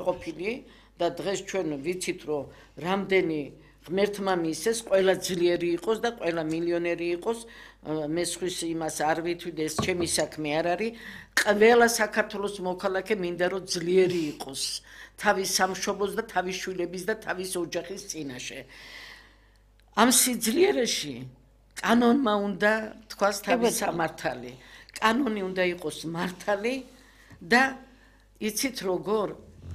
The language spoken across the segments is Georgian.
უარყოფილი და დღეს ჩვენ ვიცით რომ რამდენი ღმერთმა მისცეს ყველა ძლიერი იყოს და ყველა მილიონერი იყოს მე სხვის იმას არ ვითვიდე ეს ჩემი საქმე არ არის ყველა საქართველოს მოქალაქე მინდა რომ ძლიერი იყოს თავის სამშობლოს და თავის შვილების და თავის ოჯახის წინაშე ამ სიძლიერეში კანონმა უნდა თქვას თავის სამართალი კანონი უნდა იყოს მართალი და იცით როგორ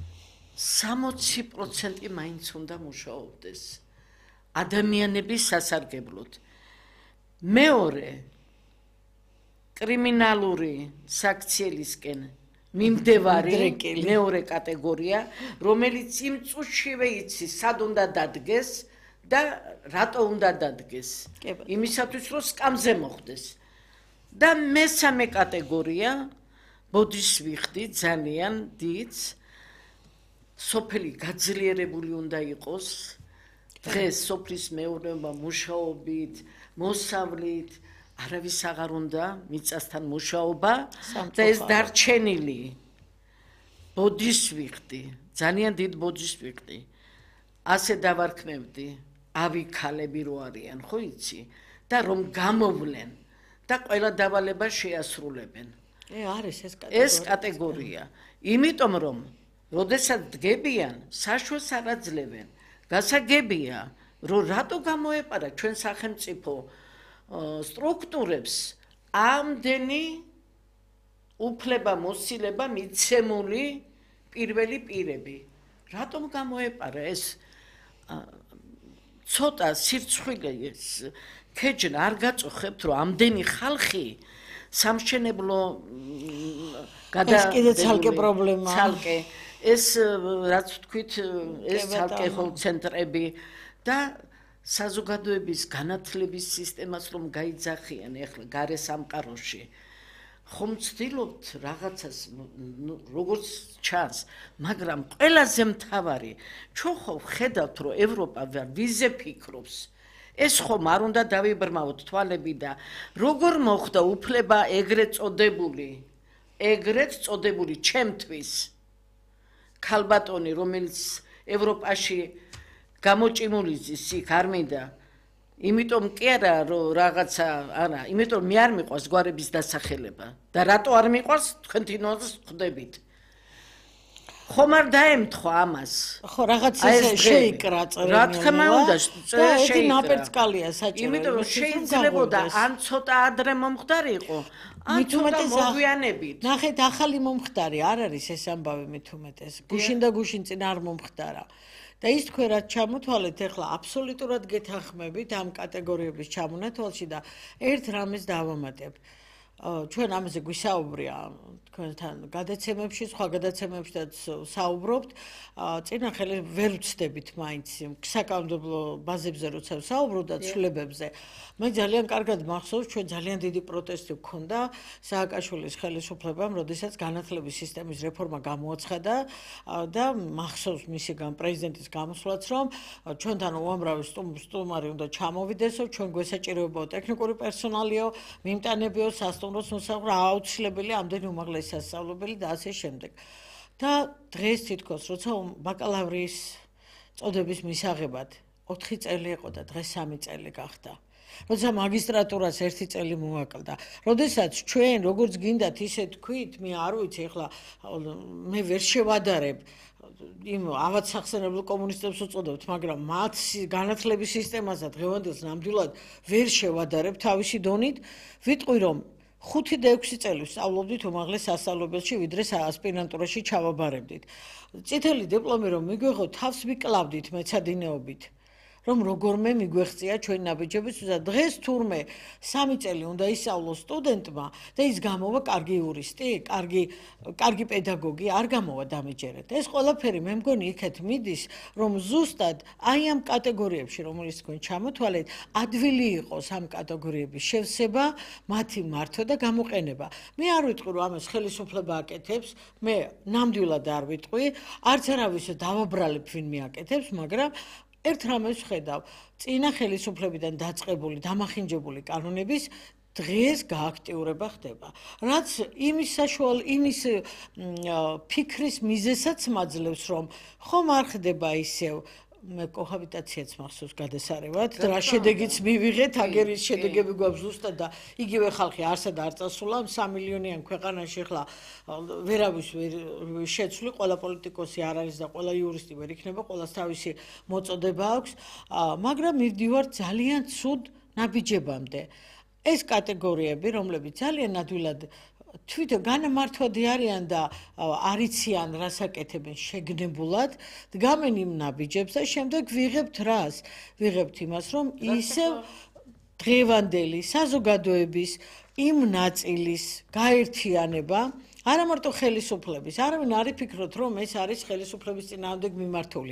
60% მაინც უნდა მუშაობდეს ადამიანების სასარგებლოდ მეორე კრიმინალური საქციელისკენ მიმდევარი მეორე კატეგორია რომელიც იმ წუთშივე იცის სად უნდა დადგეს და რატო უნდა დადგეს იმისათვის რომ სკამზე მოხდეს და მესამე კატეგორია ბოდის ვიხდი ძალიან დიდს სოფელი გაძლიერებული უნდა იყოს დღეს სოფლის მეურნეობა მუშაობით მოსავლით არავის აღარ უნდა მიწასთან მუშაობა და ეს დარჩენილი ბოდის ვიხდი ძალიან დიდ ბოდის ვიხდი ასე დავარქმევდი ავი ქალები რო არიან ხო იცი და რომ გამოვლენ და ყველა დავალებას შეასრულებენ არის ეს კატეგორია იმიტომ რომ როდესაც დგებიან საშუალს არ აძლევენ გასაგებია რომ რატო გამოეპარა ჩვენ სახელმწიფო სტრუქტურებს ამდენი უფლება მოსილება მიცემული პირველი პირები რატომ გამოეპარა ეს ცოტა სირცხვილი ქეჯნა არ გაწუხებთ რომ ამდენი ხალხი სამშენებლო ეს კიდე ცალკე პრობლემაა ცალკე ეს რაც თქვით ეს ცალკე ცენტრები და საზოგადოების განათლების სისტემას რომ გაიძახიან ახლა გარე სამყაროში ხომ ცდილობთ რაღაცას როგორც ჩანს მაგრამ ყველაზე მთავარი ჩვენ ხო ხედავთ რომ ევროპა ვიზე ფიქრობს ეს ხომ არ უნდა დავიბრმავოთ თვალები და როგორ მოხდა უფლება ეგრეთ წოდებული ჩემთვის ქალბატონი რომელიც ევროპაში გამოჭიმული იქ არ მინდა იმიტომ კი არა რომ რაღაცა არა იმიტომ მე არ მიყვარს გვარების დასახელება და რატო არ მიყვარს თქვენ თინოს ხვდებით ხომ არ დაემთხვა ამას ხო რაღაც ესე შეიკრა წერილი რა თქმა უნდა შეიკრა ნაპერწკალია საჭირო იმიტომ რომ შეიძლებოდა ან ცოტა ადრე მომხდარიყო ან ცოტა მოგვიანებით ნახეთ ახალი მომხდარი არ არის ეს ამბავი მით უმეტეს გუშინ და გუშინ წინ არ მომხდარა და ის თქვენ რაც ჩამოთვალეთ ახლა აბსოლუტურად გეთანხმებით ამ კატეგორიების ჩამონათვალში და ერთ რამეს დავამატებ ჩვენ ამაზე გვისაუბრია თქვენთან გადაცემებში, სხვა გადაცემებშიც საუბრობთ. წინა ხელი ვერ ვცდებით მაინც საკანონმდებლო ბაზებზე როცა საუბრობთ და ცვლილებებზე. მე ძალიან კარგად მახსოვს, ჩვენ ძალიან დიდი პროტესტი გვქონდა სააკაშვილის ხელისუფლებამ, როდესაც განათლების სისტემის რეფორმა გამოაცხადა და მახსოვს მისგან პრეზიდენტის გამოსვლაც, რომ ჩვენთან უამრავი სტუმარი უნდა ჩამოვიდესო, ჩვენ გვესაჭიროებაო ტექნიკური პერსონალიო, მიმტანებიო, სასტუმროს მოსახვე, აუცილებელი ამდენი უმაღლესი სასწავლებელი და ასე შემდეგ. და დღეს თითქოს როცა ბაკალავრის წოდების მისაღებად 4 წელი იყო და დღეს 3 წელი გახდა. როცა მაგისტრატურას 1 წელი მოვაკლდა. როდესაც ჩვენ როგორც გინდათ ისე თქვით, მე არ ვიცი, ეხლა მე ვერ შევადარებ იმ ავად სახსენებელ კომუნისტებს უწოდებთ, მაგრამ მათ განათლების სისტემას და დღევანდელს ნამდვილად ვერ შევადარებ თავისი დონით, ვიტყვი რომ 5 და 6 წელი ვსწავლობდით უმაღლეს სასწავლებელში, ვიდრე ასპირანტურაში ჩავაბარებდით. წითელი დიპლომი რომ მიგვეღო, თავს ვიკლავდით მეცადინეობით. რომ როგორმე მიგვეღწია ჩვენი ნაბიჯებისთვის და დღეს თურმე 3 წელი უნდა ისწავლოს სტუდენტმა და ის გამოვა კარგი იურისტი, კარგი პედაგოგი, არ გამოვა დამეჯერეთ. ეს ყველაფერი მე მგონი იქეთ მიდის, რომ ზუსტად აი ამ კატეგორიებში, რომელიც თქვენ ჩამოთვალეთ, ადვილი იყოს ამ კატეგორიების შევსება, მათი მართვა და გამოყენება. მე არ ვიტყვი, რომ ამას ხელისუფლება აკეთებს, მე ნამდვილად არ ვიტყვი, არც არავის დავაბრალებ ვინმე აკეთებს, მაგრამ ერთ რამეს ვხედავ, წინა ხელისუფლებიდან დაწყებული, დამახინჯებული კანონების დღეს გააქტიურება ხდება. რაც იმის ფიქრის მიზეზსაც მაძლევს, რომ ხომ არ ხდება ისევ მე კოჰაბიტაციაც მახსოვს გადასარევად, რა შედეგიც მივიღეთ, აგერის შედეგები გვაქვს ზუსტად და იგივე ხალხი არსად არ წასულა 3 მილიონიან ქვეყანაში ხლა ვერავის ვერ შეცვლი, ყველა პოლიტიკოსი არ არის და ყველა იურისტი ვერ იქნება, ყველას თავისი მოწოდება აქვს, მაგრამ მივდივართ ძალიან ცუდ ნაბიჯებამდე. ეს კატეგორიები, რომლებიც ძალიან ადვილად თვითონ განამართვადი არიან და არიციან რას აკეთებენ შეგნებულად, დგამენ იმ ნაბიჯებს და შემდეგ ვიღებთ რას? ვიღებთ იმას, რომ ისევ დღევანდელი საზოგადოების იმ ნაწილის გაერთიანება, არა მარტო ხელისუფლების, არავინ არ იფიქროთ, რომ ეს არის ხელისუფლების წინააღმდეგ მიმართული.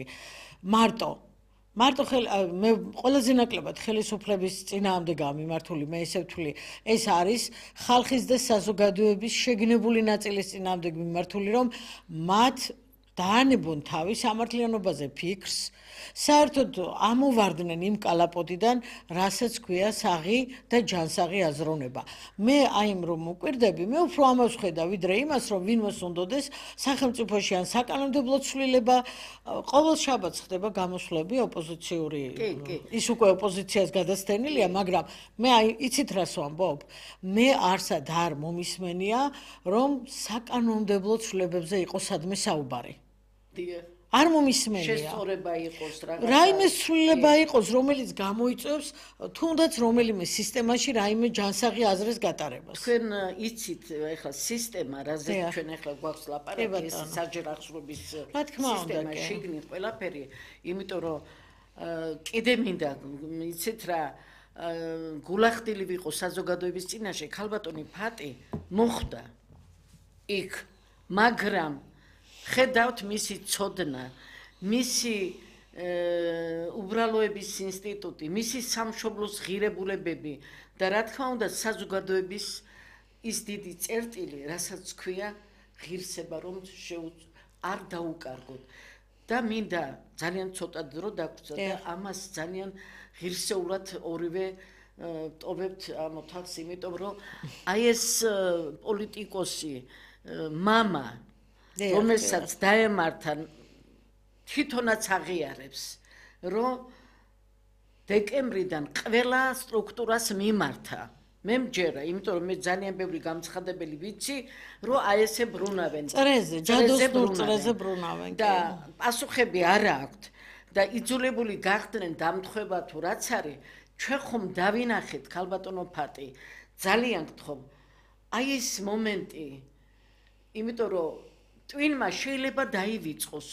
მარტო მე ყველაზე ნაკლებად ხელისუფლების წინააღმდეგაა მიმართული, მე ესე ვთვლი, ეს არის ხალხის და საზოგადოების შეგნებული ნაწილის წინააღმდეგ მიმართული, რომ მათ დაანებონ თავის სამართლიანობაზე ფიქრს, საერთოდ ამოვარდნენ იმ კალაპოტიდან, რასაც ქვია საღი და ჯანსაღი აზროვნება. მე აიმ რომ უკვირდები, მე უფრო ამას ვხედა, ვიდრე იმას, რომ ვინმეს უნდოდეს სახელმწიფოში ან საკანონმდებლო ცვლილება, ყოველ შაბათს ხდება გამოსვლები ოპოზიციური, ის უკვე ოპოზიციას გადასცენილია, მაგრამ მე იცით რას ვამბობ? მე არსად არ მომისმენია, რომ საკანონმდებლო ცვლილებებზე იყოს სადმე საუბარი. არ მომისმენია. შესწორება იყოს რაღაცა. რაიმე ცვლილება იყოს, რომელიც გამოიწვევს თუნდაც რომელიმე სისტემაში რაიმე ჯანსაღი აზრის გატარებას. თქვენ იცით ეხლა სისტემა, რაზეც ჩვენ ეხლა გვაქვს ლაპარაკი, ეს საჯარახსრობის სისტემა, შიგნით ყველაფერი, იმიტომ რომ კიდე მინდა იცით რა გულახდილი ვიყო საზოგადოების წინაშე, ქალბატონი ფატი მოხდა იქ, მაგრამ ხედავთ მისი ცოდნა, მისი უბრალოების ინსტიტუტი, მისი სამშობლოს ღირებულებები და რა თქმა უნდა საზოგადოების ის დიდი წერტილი, რასაც ქვია ღირსება, რომ არ დაუკარგოთ. და მინდა ძალიან ცოტა დრო დაგვწა და ამას ძალიან ღირსეულად ორივე ტოვებთ ამ ოთახს, იმიტომ რომ აი ეს პოლიტიკოსი მამა რომელსაც დაემართა თვითონაც აღიარებს, რომ დეკემბრიდან ყველა სტრუქტურას მიმართა. მე მჯერა, იმიტომ რომ მე ძალიან ბევრი გამცხადებელი ვიცი, რომ აი ესე ბრუნავენ. წრეზე, ჯადოსნურ წრეზე ბრუნავენ. და პასუხები არ აქვთ და იძულებული გახდნენ დამთხება თუ რაც არის, ჩვენ ხომ დავინახეთ ქალბატონო ფატი, ძალიან გთხოვ. აი ეს მომენტი, იმიტომ რომ ტვინმა შეიძლება დაივიწყოს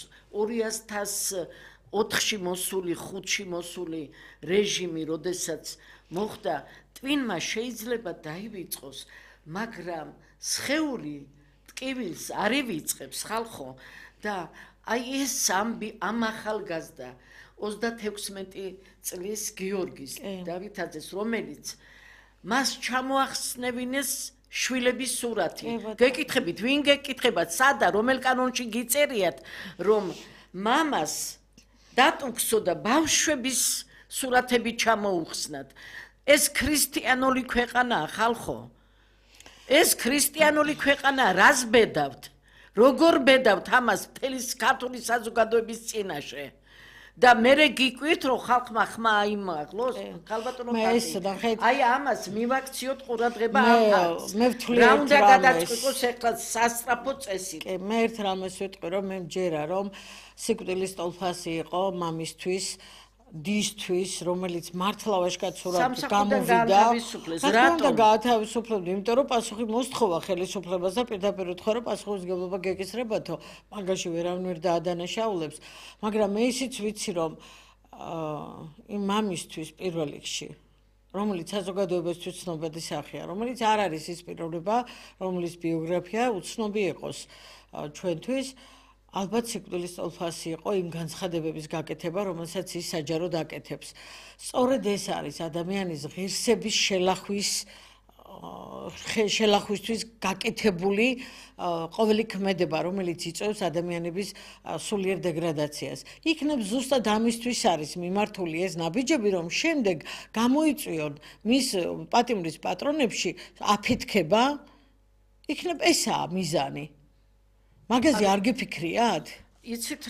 2004-ში მოსული, 5-ში მოსული რეჟიმი, როდესაც მოხდა, ტვინმა შეიძლება დაივიწყოს, მაგრამ სხეული ტკივილს არ ივიწყებს ხალხო და აი ეს ამ ახალგაზრდა 36 წლის გიორგის დავითაძეს, რომელიც მას ჩამოახსნევინეს შვილების სურათი. გეკითხებით, ვინ გეკითხებათ, სადა, რომელ კანონში გიწერიათ, რომ მამას დატუქსო და ბავშვების სურათები ჩამოუხსნათ. ეს ქრისტიანული ქვეყანაა, ხალხო. ეს ქრისტიანული ქვეყანაა, რას ბედავთ? როგორ ბედავთ ამას მთელი ქართული საზოგადოების წინაშე? და მერე გიკვირთ, რომ ხალხმა ხმა აიმაღლოს, ქალბატონო ფატი. აი ამას მივაქციოთ ყურადღება ამ ფაქტს. მე ვთვლი რა უნდა გადაწყვიტოს ეხლა სასწრაფო წესით. მე ერთ რამეს ვიტყვი, რომ მე მჯერა, რომ სიკვდილის ტოლფასი იყო მამისთვის, დისთვის, რომელიც მართლა ვაჟკაცურად გამოვიდა. და გაათავისუფლებდა, იმიტომ რომ პასუხი მოსთხოვა ხელისუფლებას და პირდაპირ უთხრა, რომ პასუხისმგებლობა გეკისრებათო, მაგაში ვერავინ ვერ დაადანაშაულებს. მაგრამ მე ისიც ვიცი, რომ იმ მამისთვის პირველ რიგში, რომელიც საზოგადოებისთვის ცნობადი სახეა, რომელიც არ არის ის პიროვნება, რომლის ბიოგრაფია უცნობი იყოს ჩვენთვის, ალბათ სიკვდილის ტოლფასი იყო იმ განცხადებების გაკეთება, რომელსაც ის საჯაროდ აკეთებს. სწორედ ეს არის ადამიანის ღირსების შელახვის შელახვისთვის გაკეთებული ყოველი ქმედება, რომელიც იწვევს ადამიანების სულიერ დეგრადაციას. იქნებ ზუსტად ამისთვის არის მიმართული ეს ნაბიჯები, რომ შემდეგ გამოიწვიონ მის პატიმრის პატრონებში აფეთქება, იქნებ ესაა მიზანი. მაგაზე არ გიფიქრიათ? იცით